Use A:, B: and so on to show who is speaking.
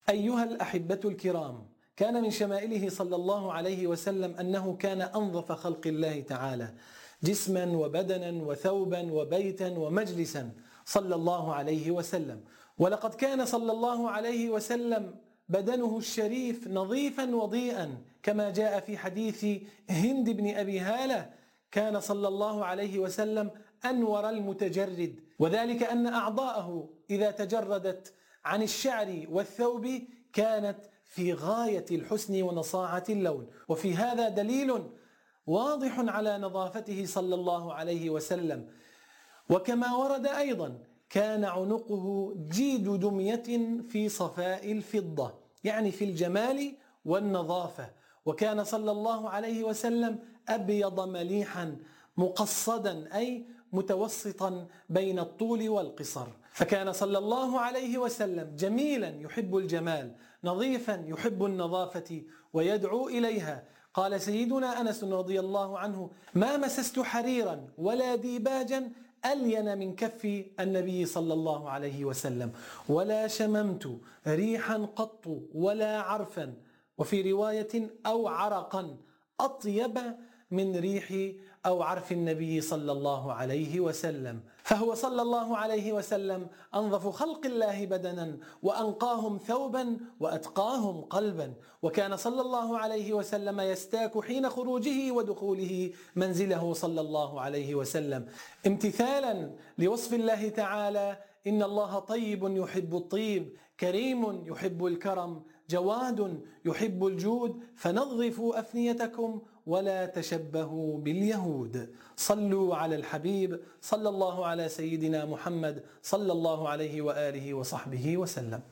A: أيها الأحبة الكرام، كان من شمائله صلى الله عليه وسلم أنه كان أنظف خلق الله تعالى جسما وبدنا وثوبا وبيتا ومجلسا صلى الله عليه وسلم. ولقد كان صلى الله عليه وسلم بدنه الشريف نظيفا وضيئا، كما جاء في حديث هند بن أبي هالة: كان صلى الله عليه وسلم أنور المتجرد، وذلك أن أعضاءه إذا تجردت عن الشعر والثوب كانت في غاية الحسن ونصاعة اللون. وفي هذا دليل واضح على نظافته صلى الله عليه وسلم. وكما ورد أيضا كان عنقه جيد دمية في صفاء الفضة، يعني في الجمال والنظافة. وكان صلى الله عليه وسلم أبيض مليحا مقصدا، أي متوسطا بين الطول والقصر. فكان صلى الله عليه وسلم جميلا يحب الجمال، نظيفا يحب النظافة ويدعو إليها. قال سيدنا أنس رضي الله عنه: ما مسست حريرا ولا ديباجا ألين من كف النبي صلى الله عليه وسلم، ولا شممت ريحا قط ولا عرفا، وفي رواية أو عرقا، أطيب من ريح أو عرف النبي صلى الله عليه وسلم. فهو صلى الله عليه وسلم أنظف خلق الله بدنا، وأنقاهم ثوبا، وأتقاهم قلبا. وكان صلى الله عليه وسلم يستاك حين خروجه ودخوله منزله صلى الله عليه وسلم، امتثالا لوصف الله تعالى: إن الله طيب يحب الطيب، كريم يحب الكرم، جواد يحب الجود، فنظفوا أفنيتكم ولا تشبهوا باليهود. صلوا على الحبيب صلى الله على سيدنا محمد صلى الله عليه وآله وصحبه وسلم.